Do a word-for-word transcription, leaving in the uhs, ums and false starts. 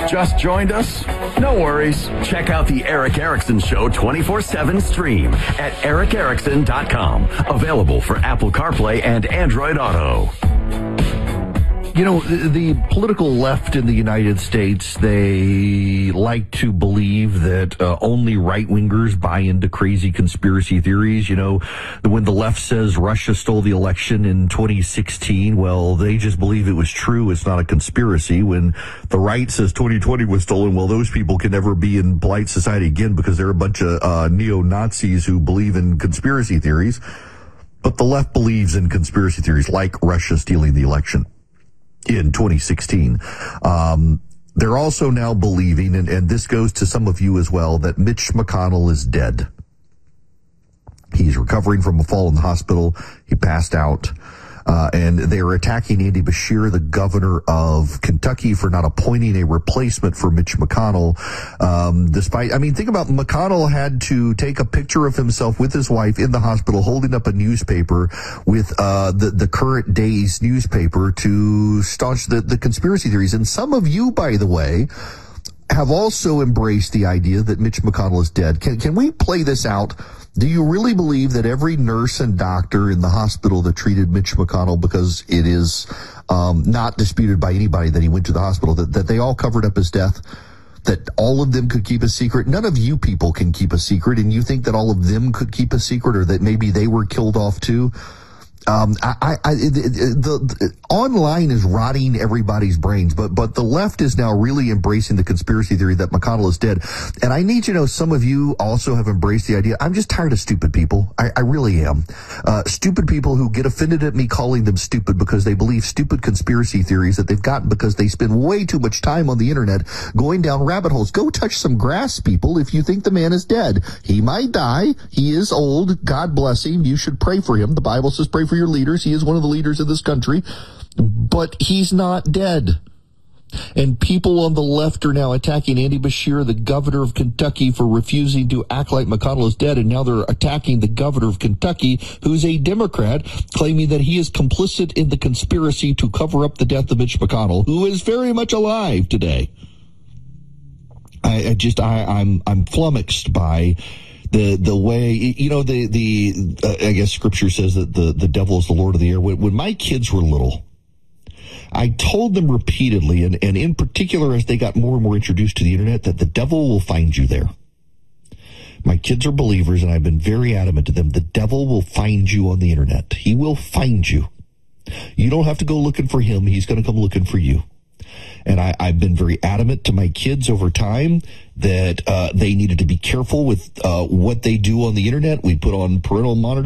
Just joined us? No worries. Check out the Eric Erickson Show twenty-four seven stream at eric erickson dot com. Available for Apple CarPlay and Android Auto. You know, the, the political left in the United States, they like to believe that uh, only right-wingers buy into crazy conspiracy theories. You know, when the left says Russia stole the election in twenty sixteen, well, they just believe it was true. It's not a conspiracy. When the right says twenty twenty was stolen, well, those people can never be in polite society again because they're a bunch of uh, neo-Nazis who believe in conspiracy theories. But the left believes in conspiracy theories like Russia stealing the election in twenty sixteen. Um, they're also now believing, and, and this goes to some of you as well, that Mitch McConnell is dead. He's recovering from a fall in the hospital. He passed out. Uh, and they are attacking Andy Beshear, the governor of Kentucky, for not appointing a replacement for Mitch McConnell. Um, despite, I mean, think about McConnell had to take a picture of himself with his wife in the hospital holding up a newspaper with, uh, the, the current day's newspaper to staunch the, the conspiracy theories. And some of you, by the way, have also embraced the idea that Mitch McConnell is dead. Can, can we play this out? Do you really believe that every nurse and doctor in the hospital that treated Mitch McConnell, because it is um, not disputed by anybody that he went to the hospital, that, that they all covered up his death, that all of them could keep a secret? None of you people can keep a secret, and you think that all of them could keep a secret, or that maybe they were killed off too? Um, I, I, the, the online is rotting everybody's brains, but, but the left is now really embracing the conspiracy theory that McConnell is dead. And I need you to know, some of you also have embraced the idea. I'm just tired of stupid people. I, I really am. Uh, stupid people who get offended at me calling them stupid because they believe stupid conspiracy theories that they've gotten because they spend way too much time on the internet going down rabbit holes. Go touch some grass, people, if you think the man is dead. He might die. He is old. God bless him. You should pray for him. The Bible says pray for your leaders. He is one of the leaders of this country, but he's not dead. And people on the left are now attacking Andy Beshear, the governor of Kentucky, for refusing to act like McConnell is dead. And now they're attacking the governor of Kentucky, who's a Democrat, claiming that he is complicit in the conspiracy to cover up the death of Mitch McConnell, who is very much alive today. I, I just, I, I'm, I'm flummoxed by The the way, you know, the, the uh, I guess scripture says that the, the devil is the Lord of the air. When, when my kids were little, I told them repeatedly, and, and in particular as they got more and more introduced to the internet, that the devil will find you there. My kids are believers, and I've been very adamant to them. The devil will find you on the internet. He will find you. You don't have to go looking for him. He's going to come looking for you. And I, I've been very adamant to my kids over time that uh, they needed to be careful with uh, what they do on the internet. We put on parental monitoring.